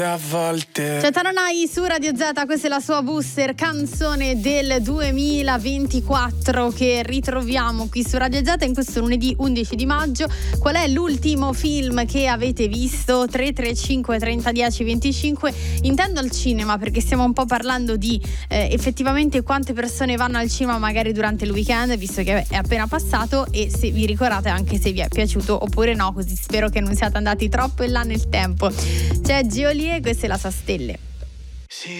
A volte. C'è Taranai su Radio Z, questa è la sua booster canzone del 2024 che ritroviamo qui su Radio Z in questo lunedì 11 di maggio. Qual è l'ultimo film che avete visto? 335 30 10 25. Intendo al cinema, perché stiamo un po' parlando di effettivamente quante persone vanno al cinema magari durante il weekend, visto che è appena passato, e se vi ricordate anche se vi è piaciuto oppure no, così spero che non siate andati troppo in là nel tempo. C'è Geolier, questa è la sua Stelle.